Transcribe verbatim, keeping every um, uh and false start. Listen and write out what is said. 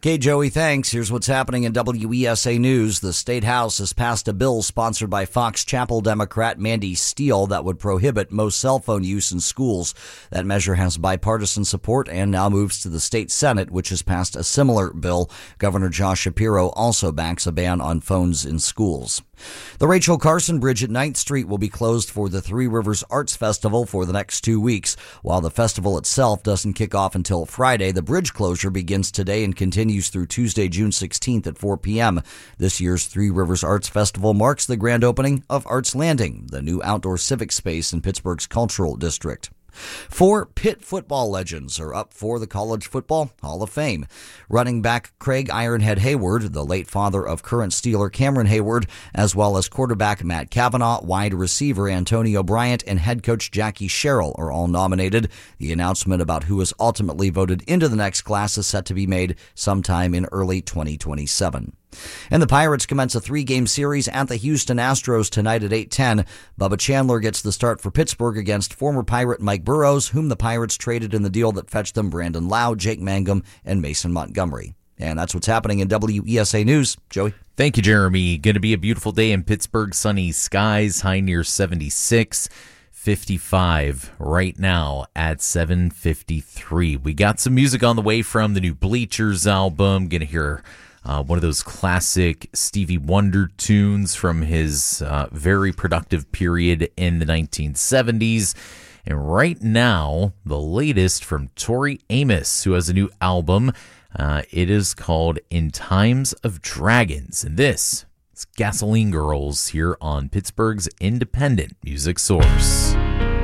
Okay, Joey, thanks. Here's what's happening in W E S A News. The State House has passed a bill sponsored by Fox Chapel Democrat Mandy Steele that would prohibit most cell phone use in schools. That measure has bipartisan support and now moves to the state Senate, which has passed a similar bill. Governor Josh Shapiro also backs a ban on phones in schools. The Rachel Carson Bridge at ninth Street will be closed for the Three Rivers Arts Festival for the next two weeks. While the festival itself doesn't kick off until Friday, the bridge closure begins today and continues through Tuesday, June sixteenth at four p.m. This year's Three Rivers Arts Festival marks the grand opening of Arts Landing, the new outdoor civic space in Pittsburgh's Cultural District. Four Pitt football legends are up for the College Football Hall of Fame. Running back Craig Ironhead Hayward, the late father of current Steeler Cameron Hayward, as well as quarterback Matt Cavanaugh, wide receiver Antonio Bryant, and head coach Jackie Sherrill are all nominated. The announcement about who is ultimately voted into the next class is set to be made sometime in early twenty twenty-seven. And the Pirates commence a three-game series at the Houston Astros tonight at eight ten. Bubba Chandler gets the start for Pittsburgh against former Pirate Mike Burrows, whom the Pirates traded in the deal that fetched them Brandon Lau, Jake Mangum, and Mason Montgomery. And that's what's happening in W E S A News. Joey? Thank you, Jeremy. Going to be a beautiful day in Pittsburgh. Sunny skies, high near seventy-six. fifty-five right now at seven fifty-three. We got some music on the way from the new Bleachers album. Going to hear Uh, one of those classic Stevie Wonder tunes from his uh, very productive period in the nineteen seventies. And right now, the latest from Tori Amos, who has a new album. Uh, it is called In Times of Dragons. And this is Gasoline Girls here on Pittsburgh's independent music source.